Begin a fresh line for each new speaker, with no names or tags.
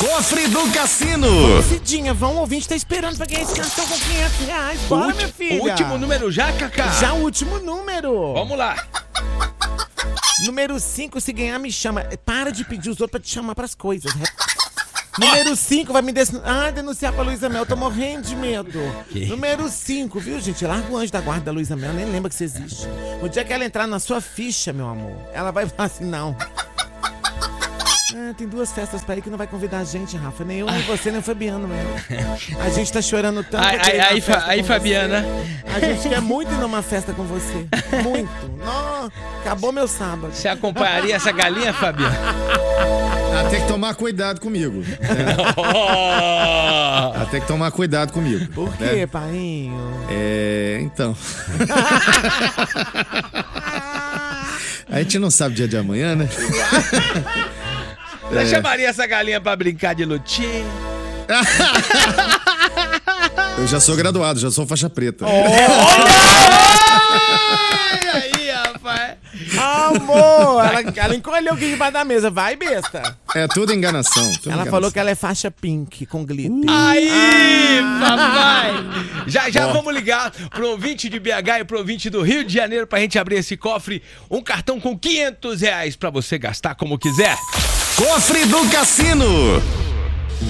Cofre do Cassino.
Cidinha, o ouvinte tá esperando pra ganhar esse cartão com R$500. Bora, minha filha.
O último número já, Cacá?
Já o último número.
Vamos lá.
Número 5, se ganhar, me chama. Para de pedir os outros pra te chamar pras coisas. Número 5 vai me denunciar pra Luísa Mel. Eu tô morrendo de medo. Número 5, viu, gente? Larga o anjo da guarda da Luísa Mel. Nem lembra que você existe. O dia que ela entrar na sua ficha, meu amor, ela vai falar assim, não. Tem 2 festas pra ir que não vai convidar a gente, Rafa. Nem eu, nem você, nem o Fabiano mesmo. A gente tá chorando tanto.
Aí, Fabiana.
A gente quer muito ir numa festa com você. Muito. Não, acabou meu sábado.
Você acompanharia essa galinha, Fabiana?
Tem que tomar cuidado comigo. Tem que tomar cuidado comigo.
Por quê, painho?
Então. A gente não sabe o dia de amanhã, né?
Você chamaria essa galinha pra brincar de lutinha?
Eu já sou graduado, já sou faixa preta.
Aí, rapaz.
Amor, ela encolheu aqui debaixo da mesa. Vai, besta.
É tudo enganação.
Ela falou que ela é faixa pink com glitter.
Aí, papai. Já vamos ligar pro ouvinte de BH e pro ouvinte do Rio de Janeiro pra gente abrir esse cofre. Um cartão com R$500 pra você gastar como quiser.
Cofre do Cassino.